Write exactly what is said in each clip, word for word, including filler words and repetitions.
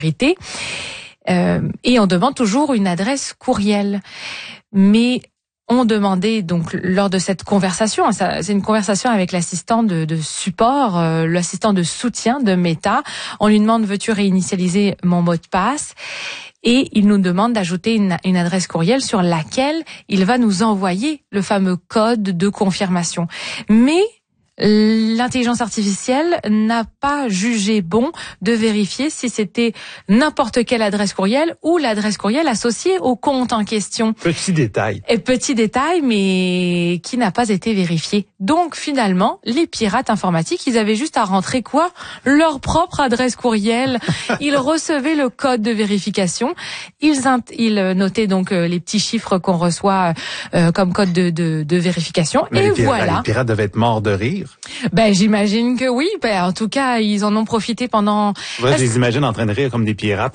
Euh, et on demande toujours une adresse courriel. Mais on demandait donc lors de cette conversation, ça, c'est une conversation avec l'assistant de, de support, euh, l'assistant de soutien de Meta. On lui demande: veux-tu réinitialiser mon mot de passe? Et il nous demande d'ajouter une, une adresse courriel sur laquelle il va nous envoyer le fameux code de confirmation. Mais l'intelligence artificielle n'a pas jugé bon de vérifier si c'était n'importe quelle adresse courriel ou l'adresse courriel associée au compte en question. Petit détail. Et petit détail, mais qui n'a pas été vérifié. Donc finalement, les pirates informatiques, ils avaient juste à rentrer quoi? Leur propre adresse courriel. Ils recevaient le code de vérification. Ils, ils notaient donc les petits chiffres qu'on reçoit euh, comme code de, de, de vérification. Mais et les pirates, voilà. Les pirates devaient être morts de rire. Ben j'imagine que oui. Ben en tout cas, ils en ont profité pendant. Ouais, je les imagine en train de rire comme des pirates.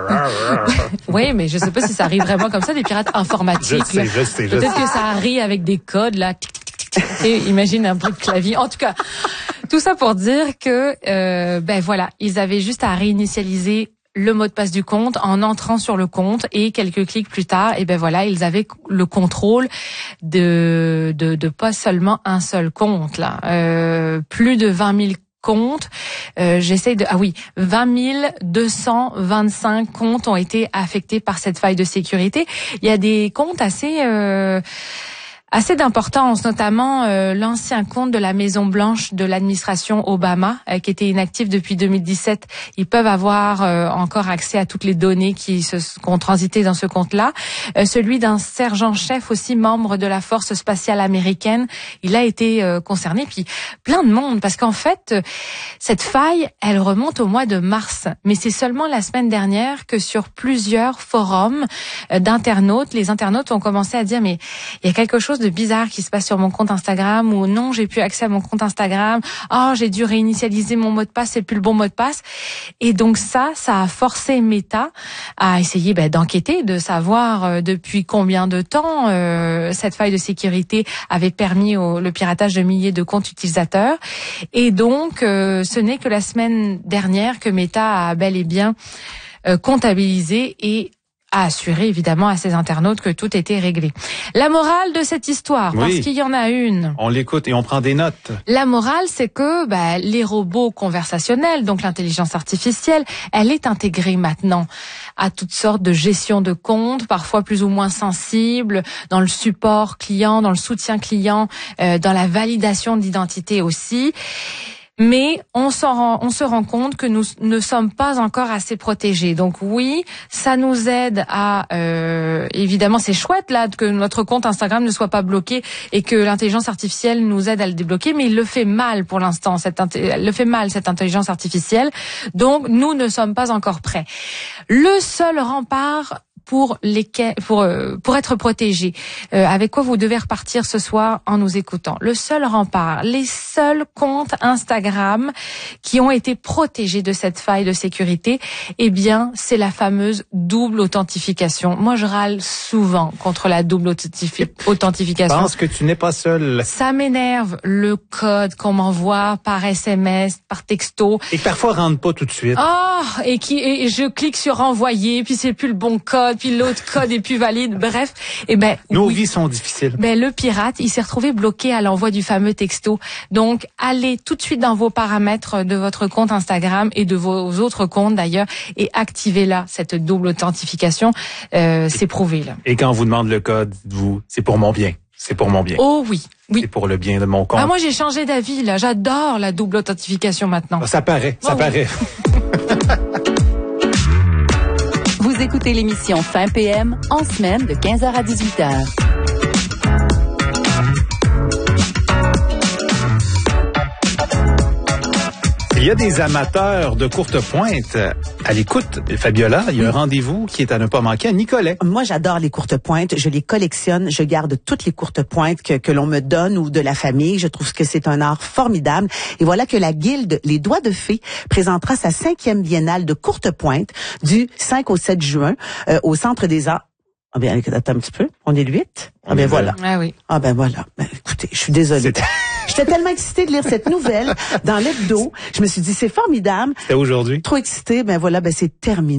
Oui, mais je sais pas si ça arrive vraiment comme ça, des pirates informatiques. Je sais, je sais, je Peut-être sais. que ça arrive avec des codes là. Et imagine un bruit de clavier. En tout cas, tout ça pour dire que euh, ben voilà, ils avaient juste à réinitialiser le mot de passe du compte en entrant sur le compte, et quelques clics plus tard, et ben voilà, ils avaient le contrôle de de, de pas seulement un seul compte là, euh, plus de vingt mille comptes. Euh, j'essaie de ah oui, vingt mille deux cent vingt-cinq comptes ont été affectés par cette faille de sécurité. Il y a des comptes assez euh, assez d'importance, notamment euh, l'ancien compte de la Maison Blanche de l'administration Obama, euh, qui était inactif depuis deux mille dix-sept. Ils peuvent avoir euh, encore accès à toutes les données qui se qui ont transité dans ce compte-là. Euh, celui d'un sergent-chef aussi, membre de la force spatiale américaine, il a été euh, concerné. Puis plein de monde, parce qu'en fait, euh, cette faille, elle remonte au mois de mars. Mais c'est seulement la semaine dernière que sur plusieurs forums euh, d'internautes, les internautes ont commencé à dire: mais il y a quelque chose de bizarre qui se passe sur mon compte Instagram, ou non, j'ai plus accès à mon compte Instagram, oh, j'ai dû réinitialiser mon mot de passe, c'est plus le bon mot de passe. Et donc ça, ça a forcé Meta à essayer ben, d'enquêter, de savoir euh, depuis combien de temps euh, cette faille de sécurité avait permis au, le piratage de milliers de comptes utilisateurs. Et donc, euh, ce n'est que la semaine dernière que Meta a bel et bien euh, comptabilisé et a assuré évidemment à ses internautes que tout était réglé. La morale de cette histoire, Oui. parce qu'il y en a une. On l'écoute et on prend des notes. La morale, c'est que bah, les robots conversationnels, donc l'intelligence artificielle, elle est intégrée maintenant à toutes sortes de gestion de comptes, parfois plus ou moins sensibles, dans le support client, dans le soutien client, euh, dans la validation d'identité aussi. Mais on s'en rend, on se rend compte que nous ne sommes pas encore assez protégés. Donc oui, ça nous aide à euh, évidemment, c'est chouette là que notre compte Instagram ne soit pas bloqué et que l'intelligence artificielle nous aide à le débloquer, mais il le fait mal pour l'instant. Cette elle le fait mal cette intelligence artificielle. Donc nous ne sommes pas encore prêts. Le seul rempart pour lesquels, pour euh, pour être protégé, euh, avec quoi vous devez repartir ce soir en nous écoutant. Le seul rempart, les seuls comptes Instagram qui ont été protégés de cette faille de sécurité, eh bien, c'est la fameuse double authentification. Moi, je râle souvent contre la double authentification. Je pense que tu n'es pas seul. Ça m'énerve, le code qu'on m'envoie par S M S, par texto. Et que parfois rentre pas tout de suite. Oh, et qui et je clique sur envoyer, puis c'est plus le bon code, puis l'autre code est plus valide. Bref, et ben nos oui, vies sont difficiles. Ben le pirate, il s'est retrouvé bloqué à l'envoi du fameux texto. Donc allez tout de suite dans vos paramètres de votre compte Instagram et de vos autres comptes d'ailleurs et activez là cette double authentification. Euh, c'est prouvé là. Et quand on vous demande le code, dites-vous, c'est pour mon bien. C'est pour mon bien. Oh oui, oui. C'est pour le bien de mon compte. Ah, moi j'ai changé d'avis là. J'adore la double authentification maintenant. Ça paraît, ça oh, paraît. Oui. Vous écoutez l'émission Fin P M en semaine de quinze heures à dix-huit heures. Il y a des amateurs de courte pointe à l'écoute. Fabiola, il y a un rendez-vous qui est à ne pas manquer à Nicolet. Moi, j'adore les courtes pointes. Je les collectionne. Je garde toutes les courtes pointes que, que l'on me donne ou de la famille. Je trouve que c'est un art formidable. Et voilà que la Guilde Les Doigts de Fée présentera sa cinquième biennale de courte pointe du cinq au sept juin euh, au Centre des Arts. Ah bien, attends un petit peu. On est le huit? Ah ben voilà. Ah oui. Ah ben voilà. Ben, écoutez, je suis désolée. C'est... J'étais tellement excitée de lire cette nouvelle dans l'hebdo. Je me suis dit, c'est formidable. C'était aujourd'hui. Trop excitée, ben voilà, ben c'est terminé.